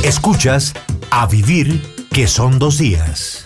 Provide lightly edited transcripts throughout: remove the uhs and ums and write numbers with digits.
Escuchas A Vivir, que son 2 días.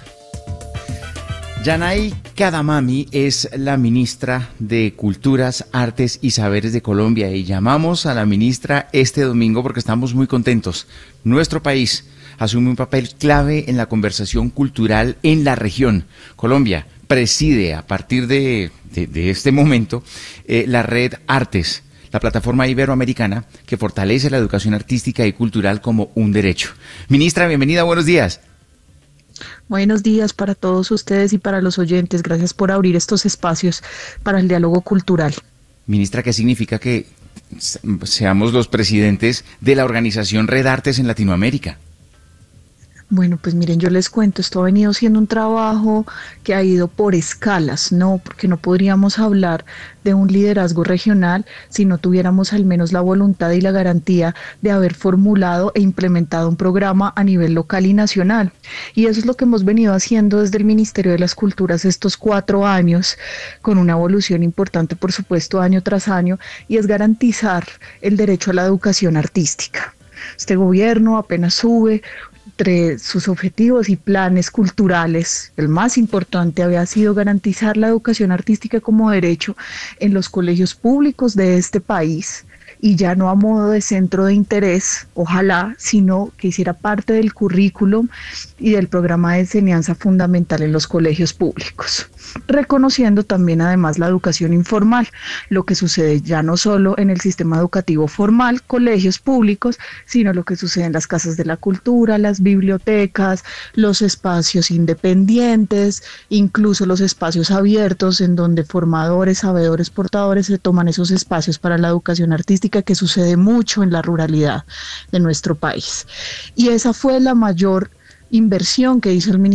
Yanay Cadamami es la ministra de Culturas, Artes y Saberes de Colombia y llamamos a la ministra este domingo porque estamos muy contentos. Nuestro país asume un papel clave en la conversación cultural en la región. Colombia preside a partir de este momento la red Artes, la plataforma iberoamericana que fortalece la educación artística y cultural como un derecho. Ministra, bienvenida, buenos días. Buenos días para todos ustedes y para los oyentes. Gracias por abrir estos espacios para el diálogo cultural. Ministra, ¿qué significa que seamos los presidentes de la organización Red Artes en Latinoamérica? Bueno, pues miren, yo les cuento, esto ha venido siendo un trabajo que ha ido por escalas, ¿no? Porque no podríamos hablar de un liderazgo regional si no tuviéramos al menos la voluntad y la garantía de haber formulado e implementado un programa a nivel local y nacional. Y eso es lo que hemos venido haciendo desde el Ministerio de las Culturas estos 4 años, con una evolución importante, por supuesto, año tras año, y es garantizar el derecho a la educación artística. Este gobierno apenas sube. Entre sus objetivos y planes culturales, el más importante había sido garantizar la educación artística como derecho en los colegios públicos de este país, y ya no a modo de centro de interés, ojalá, sino que hiciera parte del currículum y del programa de enseñanza fundamental en los colegios públicos, reconociendo también además la educación informal, lo que sucede ya no solo en el sistema educativo formal, colegios públicos, sino lo que sucede en las casas de la cultura, las bibliotecas, los espacios independientes, incluso los espacios abiertos en donde formadores, sabedores, portadores se toman esos espacios para la educación artística, que sucede mucho en la ruralidad de nuestro país. Y esa fue la mayor inversión que hizo el Ministerio